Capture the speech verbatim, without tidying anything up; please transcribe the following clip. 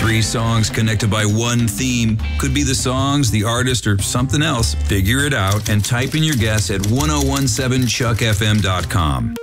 Three songs connected by one theme. Could be the songs, the artist, or something else. Figure it out and type in your guess at ten seventeen chuck f m dot com.